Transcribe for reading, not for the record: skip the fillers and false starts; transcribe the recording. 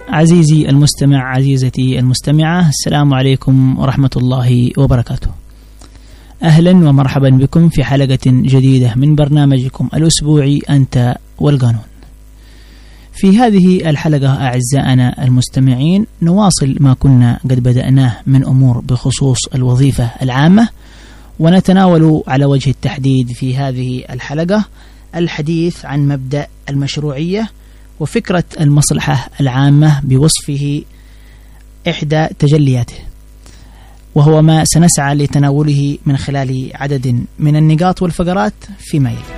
عزيزي المستمع، عزيزتي المستمعة، السلام عليكم ورحمة الله وبركاته. أهلا ومرحبا بكم في حلقة جديدة من برنامجكم الأسبوعي أنت والقانون. في هذه الحلقة أعزائنا المستمعين نواصل ما كنا قد بدأناه من أمور بخصوص الوظيفة العامة، ونتناول على وجه التحديد في هذه الحلقة الحديث عن مبدأ المشروعية وفكرة المصلحة العامة بوصفه إحدى تجلياته، وهو ما سنسعى لتناوله من خلال عدد من النقاط والفقرات فيما يلي.